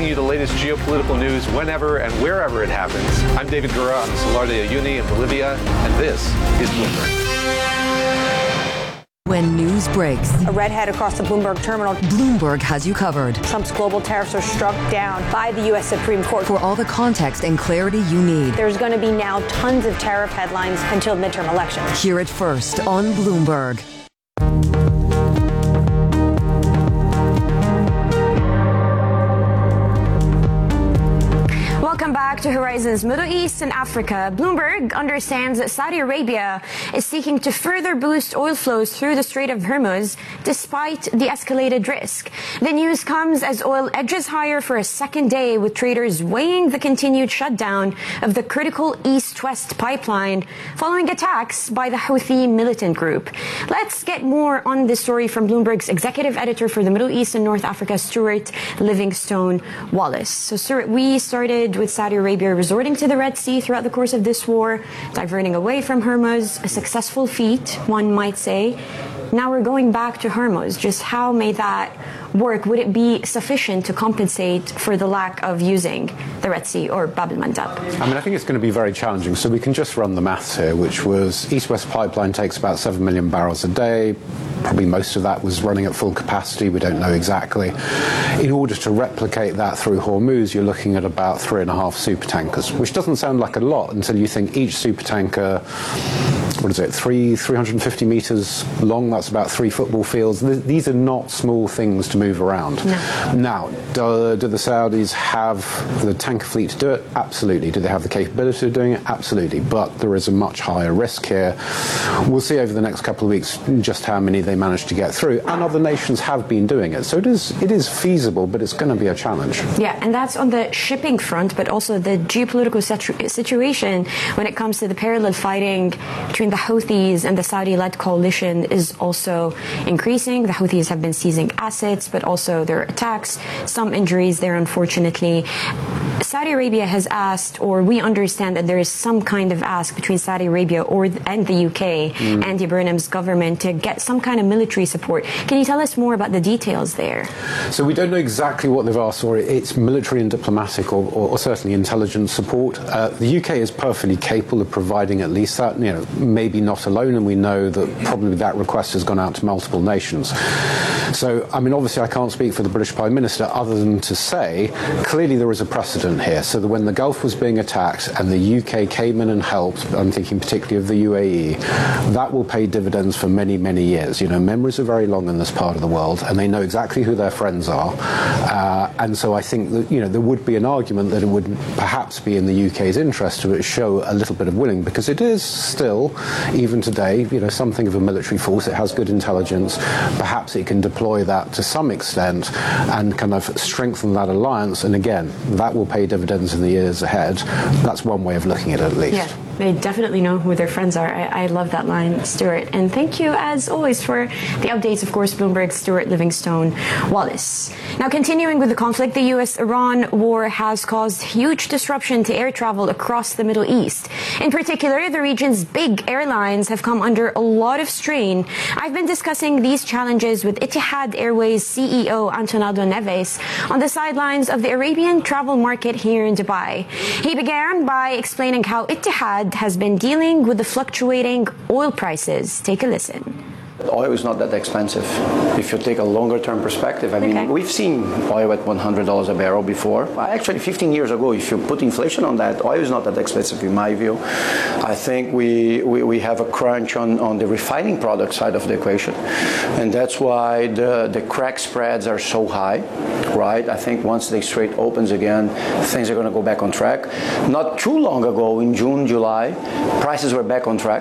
bringing you the latest geopolitical news whenever and wherever it happens. I'm David Gura on the Salar de Uyuni in Bolivia, and this is Bloomberg. When news breaks, a redhead across the Bloomberg terminal. Bloomberg has you covered. Trump's global tariffs are struck down by the U.S. Supreme Court. For all the context and clarity you need. There's going to be now tons of tariff headlines until midterm elections. Hear it first on Bloomberg. Welcome back to Horizons Middle East and Africa. Bloomberg understands that Saudi Arabia is seeking to further boost oil flows through the Strait of Hormuz despite the escalated risk. The news comes as oil edges higher for a second day, with traders weighing the continued shutdown of the critical east-west pipeline following attacks by the Houthi militant group. Let's get more on this story from Bloomberg's executive editor for the Middle East and North Africa, Stuart Livingstone Wallace. So, Stuart, we started with Saudi Arabia resorting to the Red Sea throughout the course of this war, diverting away from Hormuz, a successful feat, one might say. Now we're going back to Hormuz. Just how may that work? Would it be sufficient to compensate for the lack of using the Red Sea or Bab el-Mandab? I think it's going to be very challenging. So we can just run the maths here, which was East-West Pipeline takes about 7 million barrels a day. Probably most of that was running at full capacity. We don't know exactly. In order to replicate that through Hormuz, you're looking at about 3.5 supertankers, which doesn't sound like a lot until you think each supertanker, 350 meters long. That's about 3 football fields. These are not small things to move around. No. Now, do the Saudis have the tanker fleet to do it? Absolutely. Do they have the capability of doing it? Absolutely. But there is a much higher risk here. We'll see over the next couple of weeks just how many they manage to get through. And other nations have been doing it. So it is feasible, but it's going to be a challenge. Yeah, and that's on the shipping front, but also the geopolitical situation when it comes to the parallel fighting between the Houthis and the Saudi-led coalition is also increasing. The Houthis have been seizing assets, but also their attacks, some injuries there, unfortunately. Saudi Arabia has asked, or we understand that there is some kind of ask between Saudi Arabia and the UK, Andy Burnham's government, to get some kind of military support. Can you tell us more about the details there? So we don't know exactly what they've asked for. It's military and diplomatic, or certainly intelligence support. The UK is perfectly capable of providing at least that, maybe not alone, and we know that probably that request has gone out to multiple nations. So, obviously I can't speak for the British Prime Minister other than to say, clearly there is a precedent here. So that when the Gulf was being attacked and the UK came in and helped, I'm thinking particularly of the UAE, that will pay dividends for many, many years. Memories are very long in this part of the world, and they know exactly who their friends are. And so I think that, there would be an argument that it would perhaps be in the UK's interest to show a little bit of willing, because it is still, even today, something of a military force. It has good intelligence. Perhaps it can deploy that to some extent and kind of strengthen that alliance. And again, that will pay dividends in the years ahead. That's one way of looking at it, at least. Yeah, they definitely know who their friends are. I love that line, Stuart. And thank you, as always, for the updates. Of course, Bloomberg's Stuart Livingstone Wallace. Now, continuing with the conflict, the U.S.-Iran war has caused huge disruption to air travel across the Middle East. In particular, the region's big airlines have come under a lot of strain. I've been discussing these challenges with Etihad Airways CEO Antonado Neves on the sidelines of the Arabian travel market here in Dubai. He began by explaining how Etihad has been dealing with the fluctuating oil prices. Take a listen. Oil is not that expensive if you take a longer term perspective. We've seen oil at $100 a barrel before. Actually, 15 years ago, if you put inflation on that, oil is not that expensive in my view. I think we have a crunch on the refining product side of the equation. And that's why the crack spreads are so high, right? I think once the strait opens again, things are going to go back on track. Not too long ago, in June, July, prices were back on track.